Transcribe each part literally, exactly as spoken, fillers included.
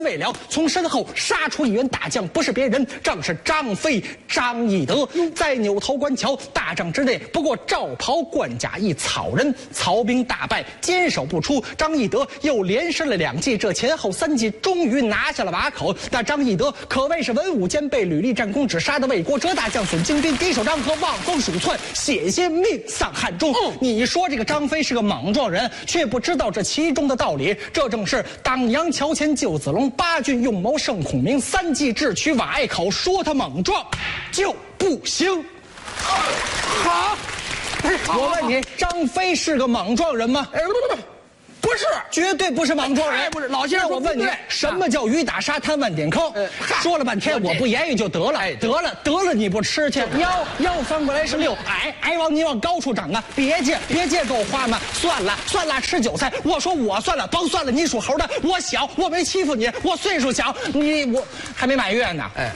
未了，从身后杀出一员大将，不是别人，正是张飞张翼德。在扭头观瞧，大帐之内不过罩袍冠甲一草人，曹兵大败，坚守不出。张翼德又连失了两计，这前后三计终于拿下了瓦口。那张翼德可谓是文武兼备，屡立战功，只杀得魏国折大将孙京斌敌手张合望风鼠窜，险些命丧汉中。嗯、你说这个张飞是个莽撞人，却不知道这其中的道理。这正是当阳桥前救子龙，八郡用谋胜孔明，三计智取瓦隘口。说他莽撞就不行。好，我问你，张飞是个莽撞人吗？哎，不不不，不是，绝对不是莽撞人。不是，老先生，我问你，什么叫雨打沙滩万点坑？说了半天，我不言语就得了。得了，得了，你不吃去？腰腰翻过来是六，矮矮往你往高处长啊！别介，别介，给我花嘛！算了算了，吃韭菜。我说我算了，甭算了，你属猴的，我小，我没欺负你，我岁数小，你我还没满月呢。哎。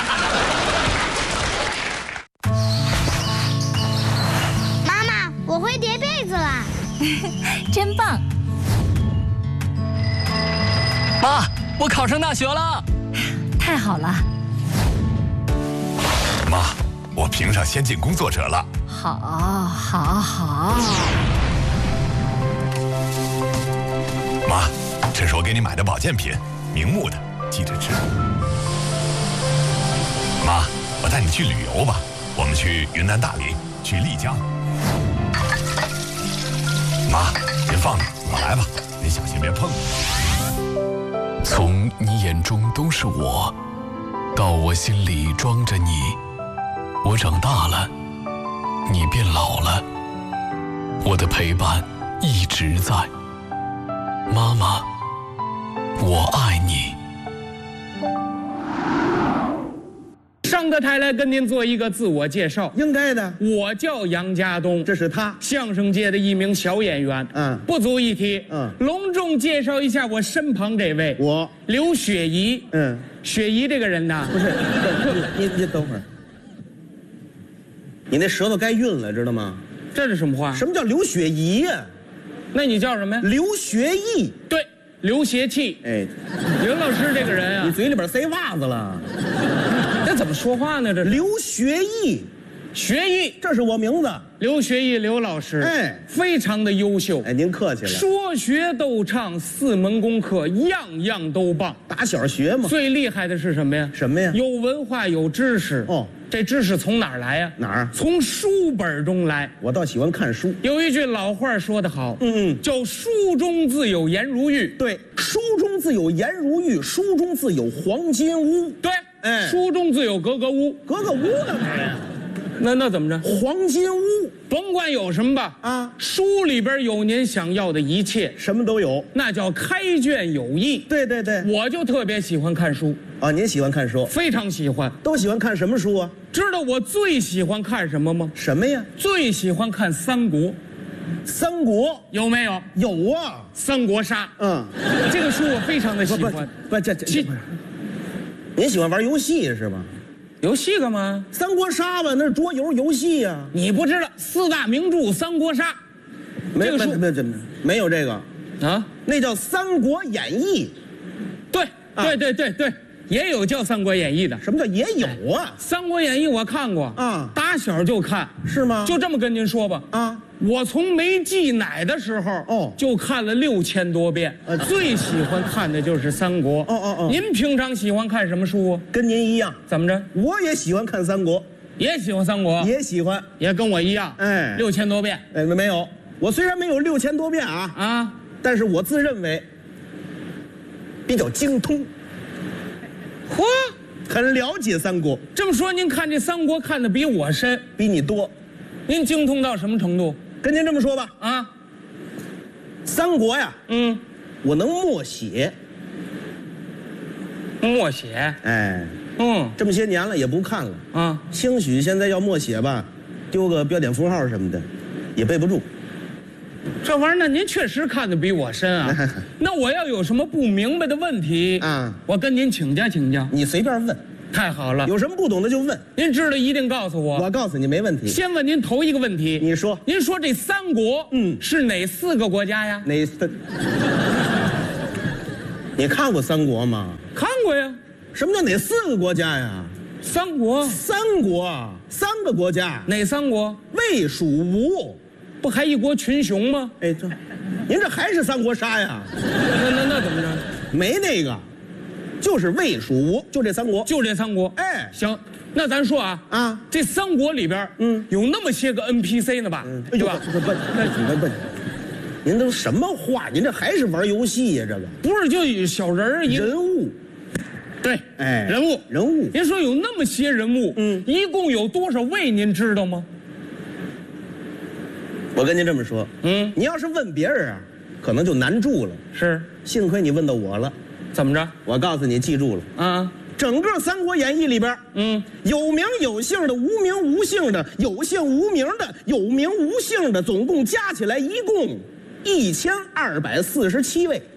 妈妈，我会叠被子了， 真棒！ 妈，我考上大学了， 太好了！ 妈，我评上先进工作者了。 好，好，好。 妈，这是我给你买的保健品，明目的，记着吃。妈，我带你去旅游吧，我们去云南大理，去丽江。妈，您放着，我来吧，您小心别碰。 从你眼中都是我，到我心里装着你，我长大了，你变老了，我的陪伴一直在。妈妈，我爱你。 上个台来跟您做一个自我介绍， 应该的。 我叫杨家东， 这是他， 相声界的一名小演员。 嗯， 不足一提。 嗯， 隆重介绍一下我身旁这位， 我刘雪怡。 嗯， 雪怡这个人呢， 不是，你你你等会儿，你那舌头该运了，知道吗？ 这是什么话？ 什么叫刘雪怡呀？ 那你叫什么呀？ 刘学义。 对，刘邪气。 哎， 刘老师这个人啊， 你嘴里边塞袜子了。 这怎么说话呢？这是刘学义， 学艺， 这是我名字。 刘学义，刘老师， 哎， 非常的优秀。 哎，您客气了。 说学逗唱四门功课，样样都棒。 打小学嘛。 最厉害的是什么呀？ 什么呀？ 有文化，有知识。 哦， 这知识从哪儿来呀？ 哪儿？ 从书本中来。 我倒喜欢看书。 有一句老话说得好， 嗯嗯， 叫书中自有颜如玉。 对，书中自有颜如玉，书中自有黄金屋。 对。 哎， 书中自有格格屋， 格格屋干嘛呀？ 那那怎么着？ 黄金屋， 甭管有什么吧， 啊， 书里边有您想要的一切， 什么都有， 那叫开卷有益。 对对对， 我就特别喜欢看书啊，您喜欢看书？ 非常喜欢。 都喜欢看什么书啊？ 知道我最喜欢看什么吗？ 什么呀？ 最喜欢看三国。 三国有没有？ 有啊， 三国杀。 嗯， 这个书我非常的喜欢。 不不这这。您喜欢玩游戏是吧？ 游戏干嘛？ 三国杀吧，那是桌游游戏呀、啊。 你不知道四大名著《三国杀》， 这个书没没没有这个啊？ 那叫《三国演义》。 对、啊、对对对对，也有叫《三国演义》的。 什么叫也有啊？ 《三国演义》我看过啊， 打小就看。 是吗？ 就这么跟您说吧啊。 我从没忌奶的时候哦， 就看了六千多遍。呃，最喜欢看的就是三国。 哦哦哦， 您平常喜欢看什么书啊？ 跟您一样。 怎么着？ 我也喜欢看三国， 也喜欢三国， 也喜欢， 也跟我一样。 哎， 六千多遍。 哎，没有，我虽然没有六千多遍啊啊， 但是我自认为比较精通。 嚯， 很了解三国。 这么说，您看这三国看的比我深， 比你多。 您精通到什么程度？ 跟您这么说吧， 啊， 三国呀， 嗯， 我能默写， 默写， 哎， 嗯， 这么些年了也不看了啊， 兴许现在要默写吧，丢个标点符号什么的，也背不住。 这玩意儿，那您确实看得比我深啊。那我要有什么不明白的问题啊， 我跟您请教请教。 你随便问。 太好了， 有什么不懂的就问， 您知道一定告诉我。 我告诉你没问题。 先问您头一个问题， 你说， 您说这三国， 嗯， 是哪四个国家呀？ 哪四？ 你看过三国吗？ 看过呀。 什么叫哪四个国家呀？ 三国。 三国，三个国家。 哪三国？ 魏、蜀、吴， 不还一国群雄吗？ 哎，这，您这还是三国杀呀？ 那那那怎么着？ 没那个，就是魏、蜀、吴，就这三国， 就这三国。 哎， 行，那咱说啊啊， 这三国里边， 嗯， 有那么些个 N P C 呢吧？ 嗯， 对吧？ 不不不，那怎么问？您都什么话？您这还是玩游戏呀？这个不是，就有小人儿一人物， 对， 哎， 人物人物。 您说有那么些人物， 嗯， 一共有多少位？您知道吗？ 我跟您这么说， 嗯， 你要是问别人啊，可能就难住了。 是， 幸亏你问到我了， 怎么着？ 我告诉你，记住了。 啊， 整个《三国演义》里边， 嗯， 有名有姓的、无名无姓的、有姓无名的、有名无姓的，总共加起来一共一千二百四十七位。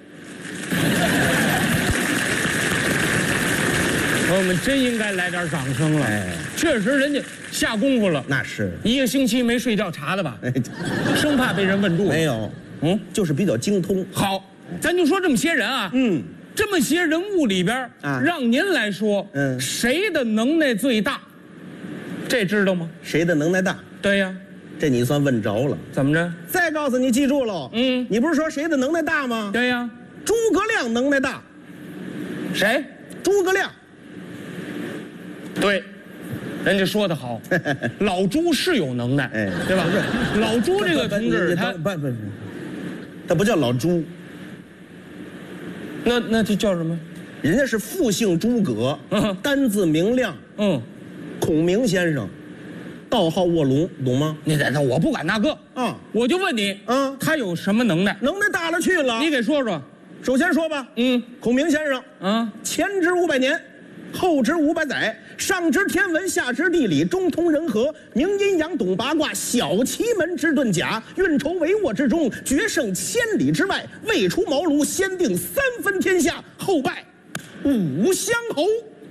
朋友们真应该来点掌声了。 哎， 确实人家下功夫了， 那是一个星期没睡觉查的吧？ 哎， 生怕被人问住。 没有， 嗯， 就是比较精通。 好，咱就说这么些人啊， 嗯， 这么些人物里边啊让您来说， 嗯谁的能耐最大？这知道吗？ 谁的能耐大？ 对呀， 这你算问着了。 怎么着？ 再告诉你，记住喽。 嗯你不是说谁的能耐大吗？ 对呀， 诸葛亮能耐大。 谁？ 诸葛亮， 对，人家说的好，老朱是有能耐， 哎对吧？老朱这个同志，他不不不，他不叫老朱， 那那这叫什么？ 人家是复姓诸葛， 嗯单字明亮， 嗯， 孔明先生，道号卧龙，懂吗？ 你等等，我不管那个， 啊， 我就问你， 嗯他有什么能耐？ 能耐大了去了。 你给说说。 首先说吧， 嗯孔明先生， 啊， 前知五百年，后知五百载，上知天文，下知地理，中通人和，明阴阳，懂八卦，晓奇门之遁甲，运筹帷幄之中，决胜千里之外，未出茅庐，先定三分天下，后拜五乡侯。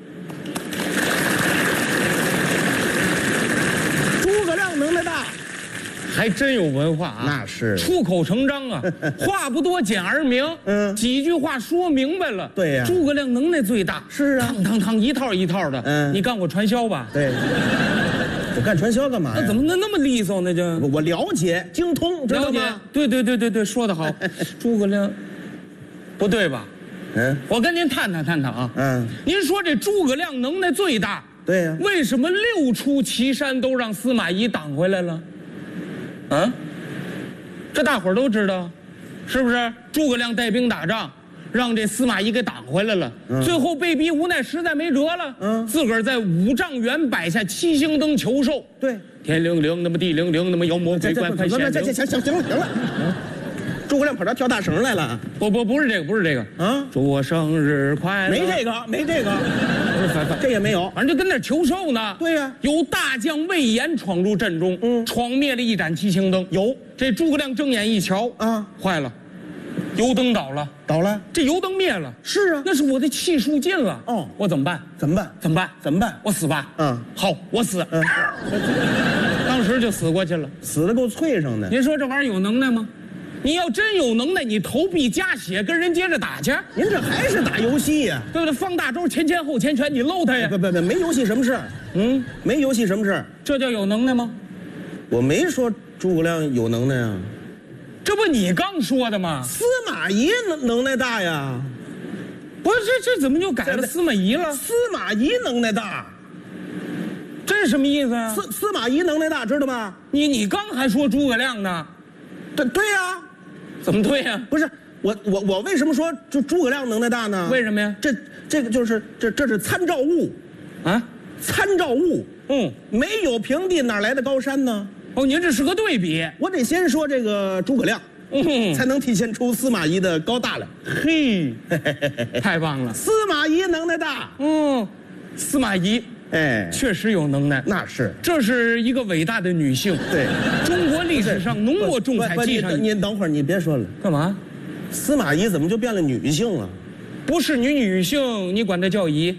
诸葛亮能耐大， 还真有文化啊！ 那是出口成章啊，话不多，简而明。 嗯几句话说明白了。 对呀诸葛亮能耐最大。 是啊汤汤汤一套一套的。 嗯你干过传销吧？ 对，我干传销干嘛呀？ 那怎么能那么利索呢？就我我了解精通，知道了解吗？？ 对对对对对，说得好。诸葛亮，不对吧？ 嗯我跟您探探探探啊。 嗯， 您说这诸葛亮能耐最大， 对呀、 为什么六出祁山都让司马懿挡回来了？啊，这大伙儿都知道，是不是？诸葛亮带兵打仗，让这司马懿给挡回来了， 嗯最后被逼无奈，实在没辙了， 嗯自个儿在五丈原摆下七星灯求寿。 对。 天灵灵，那么地灵灵，那么妖魔鬼怪这派显灵。 这这行行行了行了，诸葛亮跑这跳大绳来了不不不是这个，不是这个啊？ 祝我生日快乐。 没这个，没这个， 不是反反这也没有。 反正就跟那儿求寿呢。 对呀有大将魏延闯入阵中， 嗯闯灭了一盏七星灯。 有这诸葛亮睁眼一瞧， 啊， 坏了，油灯倒了， 倒了。 这油灯灭了， 是啊， 那是我的气数尽了。 哦我怎么办？ 怎么办？ 怎么办？ 怎么办？ 我死吧。 嗯好，我死。 嗯， 当时就死过去了。 死的够脆上的。 您说这玩意儿有能耐吗？你要真有能耐，你投币加血跟人接着打去， 您这还是打游戏呀、 对不对？放大招，前前后前拳，你搂他呀不。不不，没游戏什么事儿， 嗯， 没游戏什么事儿。 这叫有能耐吗？ 我没说诸葛亮有能耐啊， 这不你刚说的吗？ 司马懿能能耐大呀， 不是这这怎么就改了司马懿了？ 司马懿能耐大， 这是什么意思啊？ 司司马懿能耐大，知道吗？ 你你刚还说诸葛亮呢， 对对呀、 怎么对呀、 不是我我我为什么说诸诸葛亮能耐大呢？ 为什么呀？ 这这个就是这这是参照物， 啊， 参照物， 嗯， 没有平地哪来的高山呢？ 哦，您这是个对比， 我得先说这个诸葛亮， 嗯， 才能体现出司马懿的高大来。 嘿，太棒了， 司马懿能耐大， 嗯，司马懿哎， 确实有能耐， 那是这是一个伟大的女性， 对。 中国历史上浓墨重彩不不记上， 你你等会儿，你别说了， 干嘛？ 司马懿怎么就变了女性了？ 不是女女性，你管她叫姨？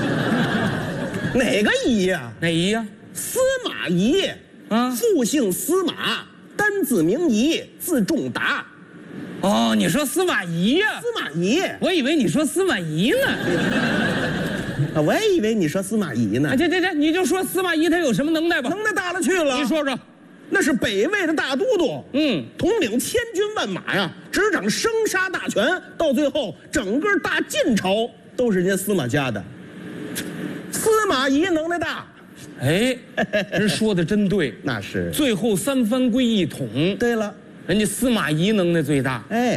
哪个懿呀？ 哪姨呀？ 司马懿， 啊复姓司马，单字名仪，字仲达。 哦，你说司马懿呀？ 司马懿， 我以为你说司马懿呢。 啊，我也以为你说司马懿呢。 啊，这这这，你就说司马懿他有什么能耐吧？ 能耐大了去了。 你说说。 那是北魏的大都督， 嗯， 统领千军万马呀，执掌生杀大权，到最后整个大晋朝都是人家司马家的。司马懿能耐大， 哎，人说的真对， 那是。 最后三藩归一统， 对了， 人家司马懿能耐最大。 哎，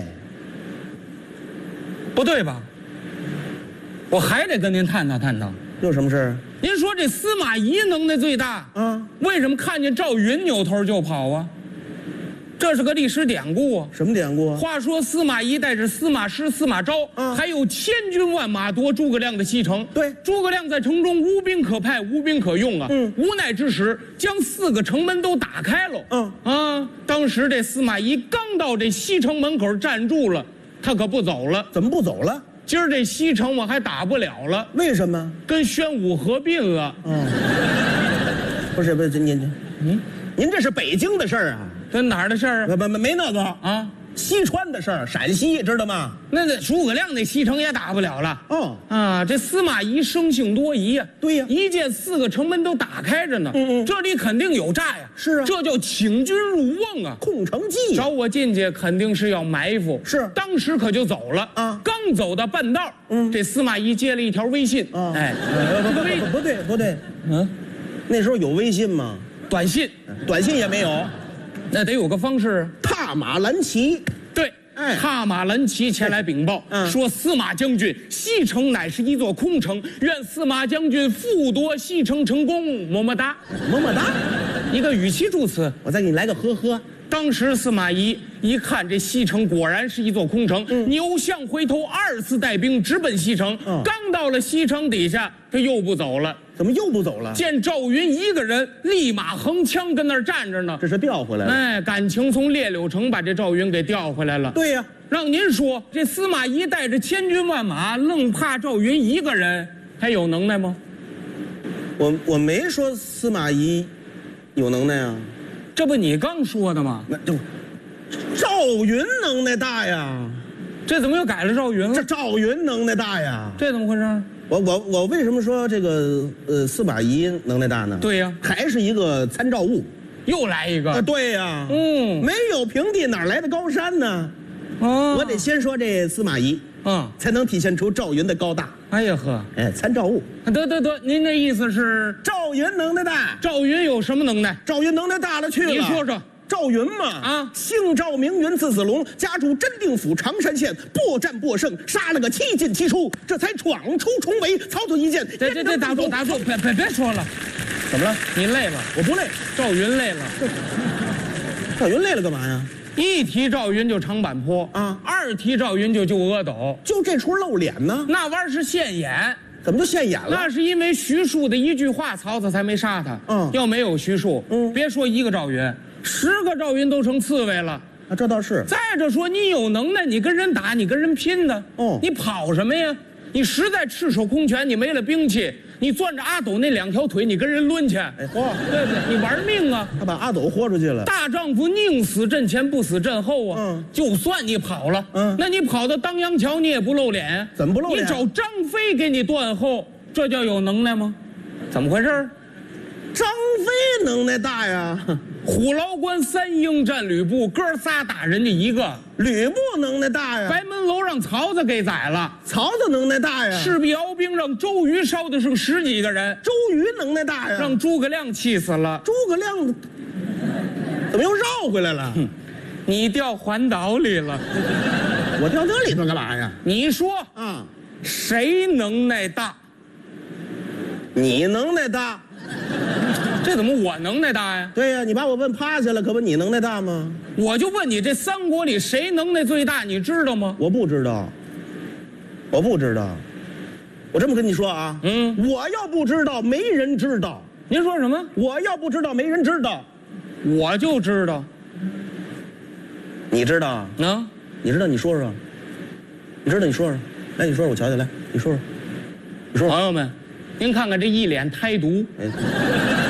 不对吧？我还得跟您探讨探讨。 有什么事儿？ 您说这司马懿能耐最大， 啊， 为什么看见赵云扭头就跑啊？这是个历史典故啊。 什么典故啊？ 话说司马懿带着司马师、司马昭， 啊还有千军万马夺诸葛亮的西城。 对， 诸葛亮在城中无兵可派，无兵可用啊。 嗯， 无奈之时，将四个城门都打开了。 嗯啊，当时这司马懿刚到这西城门口站住了，他可不走了。 怎么不走了？ 今儿这西城我还打不了了， 为什么？ 跟宣武合并了。 嗯，不是不是，您您，嗯，您这是北京的事儿啊？ 这哪儿的事儿啊？ 不不没那个啊， 西川的事儿，陕西知道吗？ 那那诸葛亮那西城也打不了了。 哦啊，这司马懿生性多疑呀、 对呀一见四个城门都打开着呢， 嗯嗯这里肯定有诈呀。 是啊这叫请君入瓮啊。 空城计找我进去肯定是要埋伏， 是当时可就走了啊刚走到半道， 嗯这司马懿接了一条微信， 啊， 哎， 不不这个微不不对不对， 嗯， 那时候有微信吗？ 短信， 短信也没有。 那得有个方式。 踏马蓝旗， 对， 哎踏马蓝旗前来禀报， 嗯说司马将军，西城乃是一座空城，愿司马将军复夺西城成功，么么哒。 么么哒。 一个语气助词。 我再给你来个呵呵。 当时司马懿一看这西城果然是一座空城， 嗯扭向回头，二次带兵直奔西城。 嗯刚到了西城底下，他又不走了。 怎么又不走了？ 见赵云一个人立马横枪跟那儿站着呢。 这是调回来了。 哎，感情从烈柳城把这赵云给调回来了。 对呀、 让您说，这司马懿带着千军万马，愣怕赵云一个人，他有能耐吗？ 我我没说司马懿有能耐啊， 这不你刚说的吗？ 那就赵云能耐大呀， 这怎么又改了赵云这了？ 赵云能耐大呀。 这怎么回事？ 我我我为什么说这个呃司马懿能耐大呢？ 对呀还是一个参照物。 又来一个。 啊，对呀、 嗯没有平地哪来的高山呢？ 哦我得先说这司马懿， 嗯， 才能体现出赵云的高大。 哎呀呵， 哎，参照物， 得得得，您这意思是赵云能耐大， 赵云有什么能耐？ 赵云能耐大了去了。 你说说。 赵云嘛， 啊姓赵名云，字子龙，家住真定府常山县，破战破胜，杀了个七进七出，这才闯出重围。曹操一见， 这这这打住打住，别别别说了， 怎么了？ 你累了？ 我不累。 赵云累了。 赵云累了干嘛呀？ 一提赵云就长坂坡啊二提赵云就救阿斗， 就这出露脸呢？ 那玩意儿是现眼。 怎么就现眼了？ 那是因为徐庶的一句话，曹操才没杀他。 嗯要没有徐庶， 嗯别说一个赵云，十个赵云都成刺猬了。 啊，这倒是。 再者说，你有能耐，你跟人打，你跟人拼的， 哦你跑什么呀？你实在赤手空拳，你没了兵器，你攥着阿斗那两条腿，你跟人抡去， 哎嚯， 对不对？你玩命啊！ 他把阿斗豁出去了。 大丈夫宁死阵前，不死阵后啊！ 嗯就算你跑了， 嗯那你跑到当阳桥，你也不露脸， 怎么不露脸你找张飞给你断后，这叫有能耐吗？怎么回事？ 张飞能耐大呀， 虎牢关三英战吕布，哥仨打人家一个。 吕布能耐大呀， 白门楼让曹操给宰了， 曹操能耐大呀， 赤壁鏖兵让周瑜烧的剩十几个人， 周瑜能耐大呀， 让诸葛亮气死了。 诸葛亮怎么又绕回来了？ 你掉环岛里了， 我掉这里头干嘛呀？ 你说啊， 谁能耐大？ 你能耐大。 这怎么我能耐大呀？ 对呀、你把我问趴下了，可不你能耐大吗？ 我就问你，这三国里谁能耐最大？你知道吗？ 我不知道，我不知道。我这么跟你说啊， 嗯， 我要不知道，没人知道； 您说什么？ 我要不知道，没人知道。 我就知道你知道？ 啊。 你知道？你说说。你知道？你说说。来，你说说，我瞧瞧。来，你说说。你说说。 朋友们，您看看这一脸胎毒， 哎，这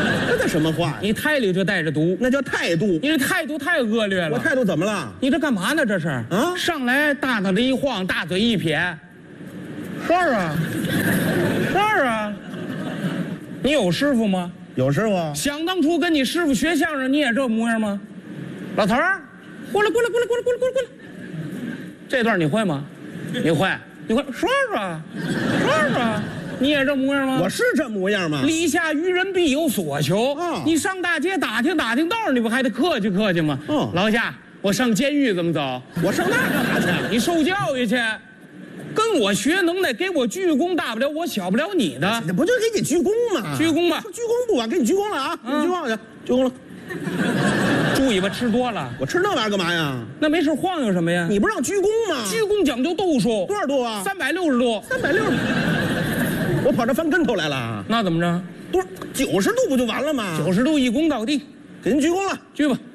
的什么话呀？ 你态里就带着毒， 那叫态度。 你这态度太恶劣了。 我态度怎么了？ 你这干嘛呢？这是啊！ 上来大脑袋一晃，大嘴一撇，这儿啊，这儿啊，你有师傅吗？ 有师傅。 想当初跟你师傅学相声，你也这模样吗？老头儿，过来过来过来过来过来过来过来，这段你会吗？你会？你会说说说说。你也这模样吗？ 我是这模样吗？ 礼下于人必有所求。 哦、 你上大街打听打听道，你不还得客气客气吗？ 哦， 老夏，我上监狱怎么走？ 我上那干嘛去？ 你受教育去，跟我学能耐，给我鞠躬，大不了我小不了你的。 那不就给你鞠躬吗？ 鞠躬吧， 鞠躬不晚，给你鞠躬了啊！嗯、你鞠躬去，鞠躬了。 猪尾巴吃多了， 我吃那玩意儿干嘛呀？ 那没事晃悠什么呀？ 你不让鞠躬吗？ 鞠躬讲究度数， 多少度啊？ 三百六十度。 三百六十度。我跑这翻跟头来了。 那怎么着？ 多九十度不就完了吗？ 九十度一躬到地， 给您鞠躬了， 鞠吧。